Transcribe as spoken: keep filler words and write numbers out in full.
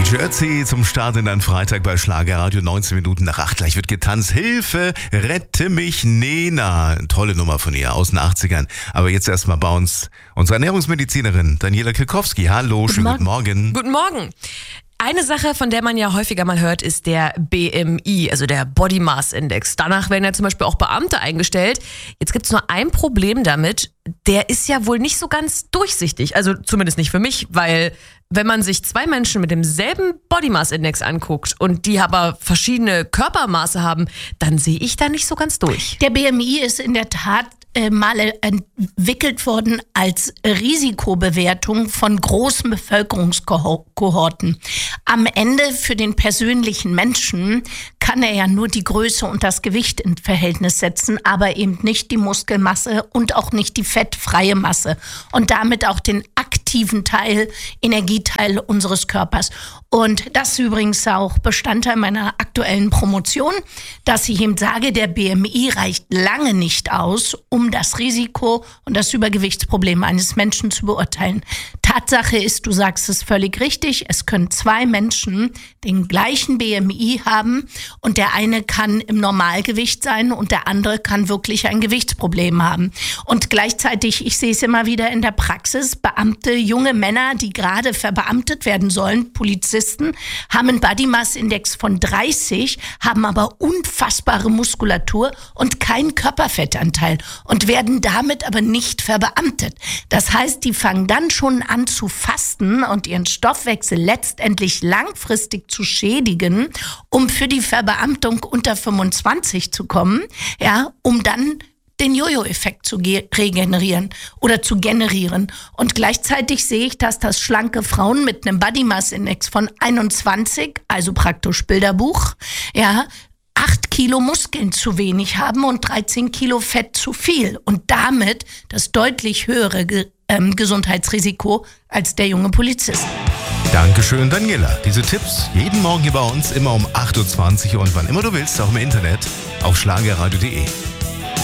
Jersey zum Start in den Freitag bei Schlagerradio, neunzehn Minuten nach acht. Gleich wird getanzt. Hilfe, rette mich, Nena. Tolle Nummer von ihr aus den achtzigern. Aber jetzt erstmal bei uns unsere Ernährungsmedizinerin Daniela Kilkowski. Hallo, guten schönen Morgen. guten Morgen. Guten Morgen. Eine Sache, von der man ja häufiger mal hört, ist der B M I, also der Body Mass Index. Danach werden ja zum Beispiel auch Beamte eingestellt. Jetzt gibt es nur ein Problem damit, der ist ja wohl nicht so ganz durchsichtig. Also zumindest nicht für mich, weil wenn man sich zwei Menschen mit demselben Body Mass Index anguckt und die aber verschiedene Körpermaße haben, dann sehe ich da nicht so ganz durch. Der B M I ist in der Tat äh, mal entwickelt worden als Risikobewertung von großen Bevölkerungskohorten. Am Ende für den persönlichen Menschen kann er ja nur die Größe und das Gewicht in Verhältnis setzen, aber eben nicht die Muskelmasse und auch nicht die fettfreie Masse und damit auch den aktiven Teil, Energieteil unseres Körpers. Und das ist übrigens auch Bestandteil meiner aktuellen Promotion, dass ich eben sage, der B M I reicht lange nicht aus, um das Risiko und das Übergewichtsproblem eines Menschen zu beurteilen. Tatsache ist, du sagst es völlig richtig, es können zwei Menschen den gleichen B M I haben und der eine kann im Normalgewicht sein und der andere kann wirklich ein Gewichtsproblem haben. Und gleichzeitig, ich sehe es immer wieder in der Praxis, Beamte, junge Männer, die gerade verbeamtet werden sollen, Polizisten, haben einen Body Mass Index von dreißig, haben aber unfassbare Muskulatur und keinen Körperfettanteil und werden damit aber nicht verbeamtet. Das heißt, die fangen dann schon an zu fasten und ihren Stoffwechsel letztendlich langfristig zu schädigen, um für die Verbeamtung unter fünfundzwanzig zu kommen, ja, um dann den Jojo-Effekt zu ge- regenerieren oder zu generieren. Und gleichzeitig sehe ich, dass das schlanke Frauen mit einem Body Mass Index von einundzwanzig, also praktisch Bilderbuch, ja, acht Kilo Muskeln zu wenig haben und dreizehn Kilo Fett zu viel und damit das deutlich höhere Ge- ähm, Gesundheitsrisiko als der junge Polizist. Dankeschön, Daniela. Diese Tipps jeden Morgen hier bei uns, immer um acht Uhr zwanzig und wann immer du willst, auch im Internet auf schlagerradio punkt de.